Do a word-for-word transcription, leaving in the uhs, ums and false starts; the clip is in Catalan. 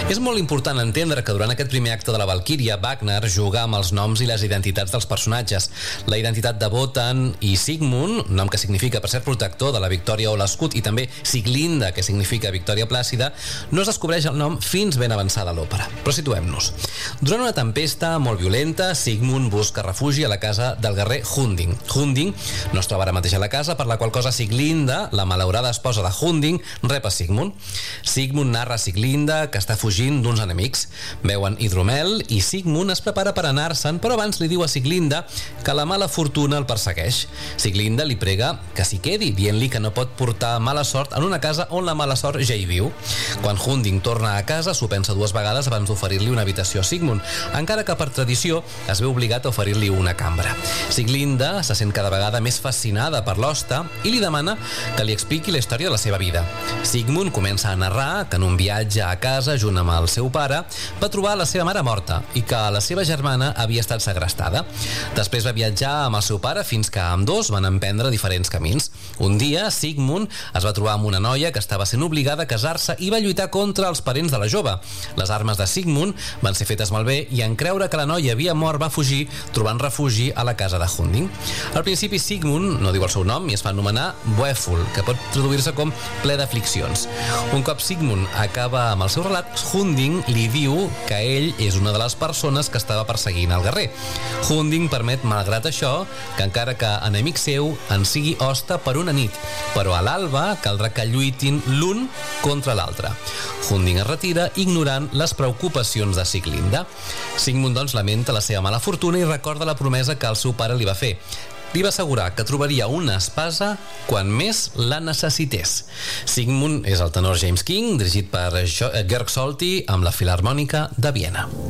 És molt important entendre que durant aquest primer acte de la Valquíria, Wagner juga amb els noms i les identitats dels personatges. La identitat de Wotan i Sigmund, nom que significa per ser protector de la victòria o l'escut, i també Siglinda, que significa victòria plàcida, no es descobreix el nom fins ben avançada l'òpera. Però situem-nos. Durant una tempesta molt violenta, Sigmund busca refugi a la casa del guerrer Hunding. Hunding no es troba ara mateix a la casa, per la qual cosa Siglinda, la malaurada esposa de Hunding, rep a Sigmund. Sigmund narra a Siglinda que està fugint d'uns enemics. Veuen hidromel i Sigmund es prepara per anar-se'n, però abans li diu a Siglinda que la mala fortuna el persegueix. Siglinda li prega que s'hi quedi, dient-li que no pot portar mala sort en una casa on la mala sort ja hi viu. Quan Hunding torna a casa, s'ho pensa dues vegades abans d'oferir-li una habitació a Sigmund, encara que per tradició es veu obligat a oferir-li una cambra. Siglinda se sent cada vegada més fascinada per l'hoste i li demana que li expliqui la història de la seva vida. Sigmund comença a narrar que en un viatge a casa junt amb el seu pare va trobar la seva mare morta i que la seva germana havia estat segrestada. Després va viatjar amb el seu pare fins que ambdós van emprendre diferents camins. Un dia, Sigmund es va trobar amb una noia que estava sent obligada a casar-se i va lluitar contra els parents de la jove. Les armes de Sigmund van ser fetes malbé i en creure que la noia havia mort va fugir, trobant refugi a la casa de Hunding. Al principi Sigmund no diu el seu nom i es fa anomenar Boeful, que pot traduir-se com ple d'afliccions. Un cop Sigmund acaba amb el seu relat, Hunding li diu que ell és una de les persones que estava perseguint el guerrer. Hunding permet, malgrat això, que encara que enemic seu en sigui hoste per una nit, però a l'alba caldrà que lluitin l'un contra l'altre. Hunding es retira ignorant les preocupacions de Siglinda. Sigmund, doncs, lamenta la seva mala fortuna i recorda la promesa que el seu pare li va fer. Li va assegurar que trobaria una espasa quan més la necessités. Sigmund és el tenor James King, dirigit per Georg Solti amb la Filharmònica de Viena.